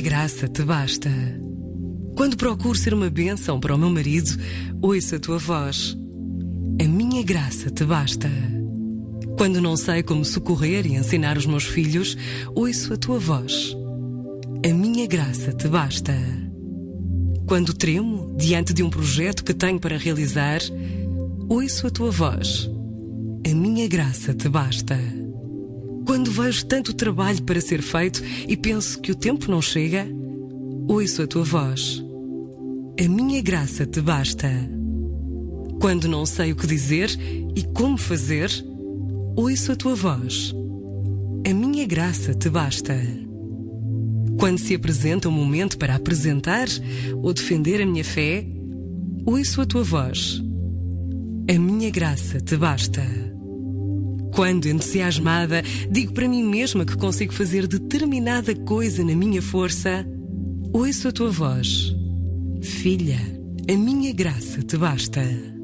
graça te basta. Quando procuro ser uma bênção para o meu marido, ouço a tua voz. A minha graça te basta. Quando não sei como socorrer e ensinar os meus filhos, ouço a tua voz. A minha graça te basta. Quando tremo diante de um projeto que tenho para realizar, ouço a tua voz. A minha graça te basta. Quando vejo tanto trabalho para ser feito e penso que o tempo não chega, ouço a tua voz. A minha graça te basta. Quando não sei o que dizer e como fazer, ouço a tua voz. A minha graça te basta. Quando se apresenta um momento para apresentar ou defender a minha fé, ouço a tua voz. A minha graça te basta. Quando, entusiasmada, digo para mim mesma que consigo fazer determinada coisa na minha força, ouço a tua voz. Filha, a minha graça te basta.